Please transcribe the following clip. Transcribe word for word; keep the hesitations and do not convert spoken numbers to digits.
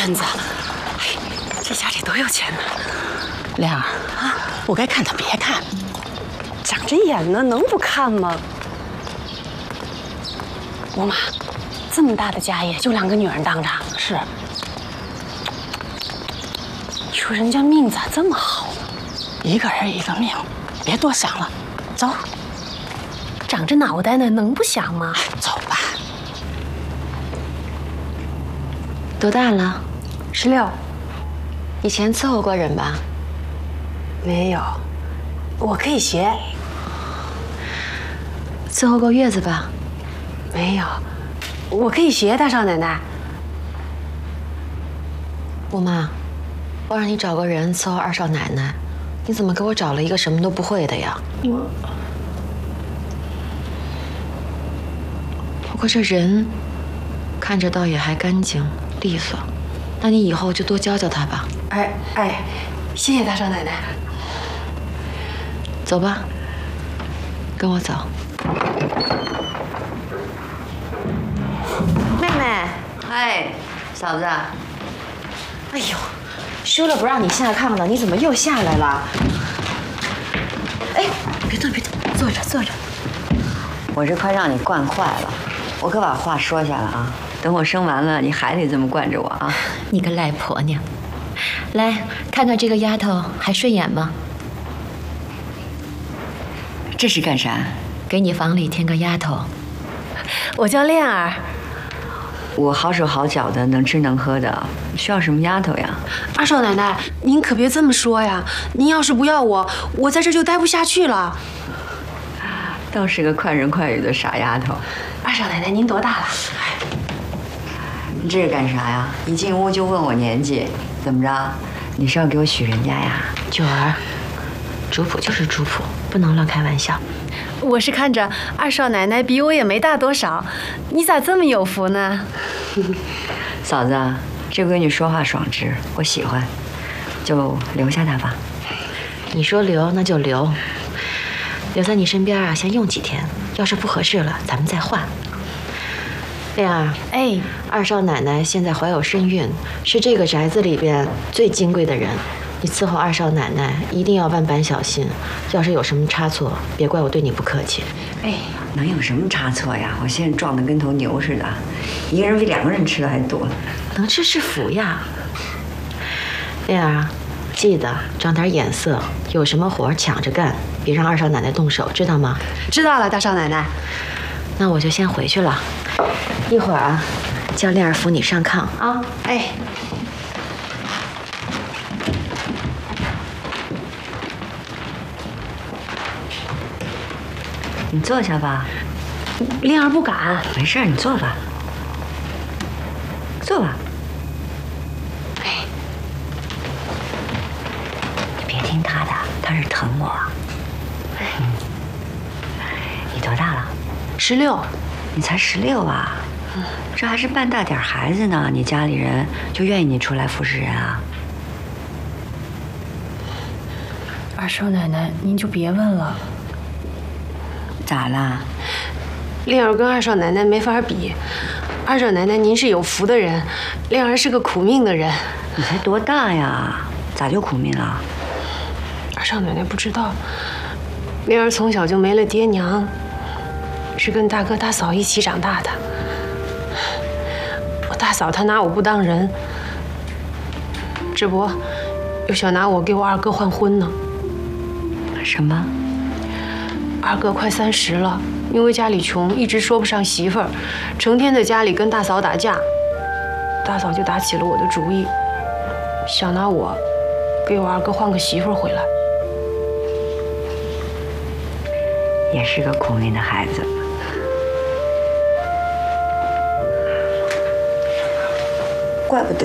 孙子，哎，这家里多有钱呢！ 亮儿啊，不该看的别看， 长着眼呢，能不看吗？姑妈，这么大的家业，就两个女人当着， 是。 你说人家命咋这么好呢？ 一个人一个命，别多想了，走。 长着脑袋呢，能不想吗？ 走吧。 多大了？ 十六。 以前伺候过人吧？ 没有，我可以学。 伺候过月子吧？ 没有，我可以学。大少奶奶。 姑妈，我让你找个人伺候二少奶奶，你怎么给我找了一个什么都不会的呀？我。不过这人看着倒也还干净利索，那你以后就多教教他吧。 哎哎，谢谢大少奶奶。 走吧，跟我走。妹妹，哎，嫂子。哎呦，说了不让你下炕的，你怎么又下来了？哎，别动别动，坐着坐着。 我这快让你惯坏了。我可把话说下了啊！等我生完了，你还得这么惯着我啊！ 你个赖婆娘，来看看这个丫头还顺眼吗？ 这是干啥？ 给你房里添个丫头。 我叫恋儿。 我好手好脚的，能吃能喝的，需要什么丫头呀？ 二少奶奶，您可别这么说呀！您要是不要我，我在这就待不下去了。 倒是个快人快语的傻丫头。 二少奶奶，您多大了？ 你这是干啥呀？一进屋就问我年纪，怎么着？你是要给我许人家呀？ 九儿，主仆就是主仆，不能乱开玩笑。 我是看着二少奶奶比我也没大多少，你咋这么有福呢？ 嫂子，这闺女说话爽直，我喜欢，就留下她吧。 你说留那就留，留在你身边啊，先用几天。要是不合适了，咱们再换。恋儿， 哎， 二少奶奶现在怀有身孕，是这个宅子里边最金贵的人。你伺候二少奶奶一定要万般小心，要是有什么差错，别怪我对你不客气。 哎，能有什么差错呀？我现在壮得跟头牛似的，一个人比两个人吃的还多。 能吃是福呀。恋儿，记得长点眼色，有什么活抢着干，别让二少奶奶动手，知道吗？ 知道了，大少奶奶。 那我就先回去了，一会儿啊，叫恋儿扶你上炕啊。 哎。 你坐下吧。 恋儿不敢。 没事，你坐吧。坐吧。 哎， 你别听他的，他是疼我。嗯。你多大了？ 十六。 你才十六啊？嗯。这还是半大点孩子呢，你家里人就愿意你出来服侍人啊？ 二少奶奶，您就别问了。 咋啦？ 恋儿跟二少奶奶没法比。二少奶奶您是有福的人，恋儿是个苦命的人。 你才多大呀？咋就苦命了？ 二少奶奶不知道，恋儿从小就没了爹娘，是跟大哥大嫂一起长大的。我大嫂她拿我不当人，这不又想拿我给我二哥换婚呢。 什么？ 二哥快三十了，因为家里穷，一直说不上媳妇儿，成天在家里跟大嫂打架。大嫂就打起了我的主意，想拿我给我二哥换个媳妇儿回来。 也是个苦命的孩子。怪不得